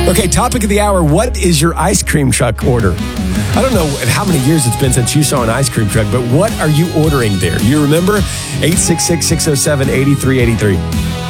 Okay, topic of the hour. What is your ice cream truck order? I don't know how many years it's been since you saw an ice cream truck, but what are you ordering there? You remember? 866-607-8383.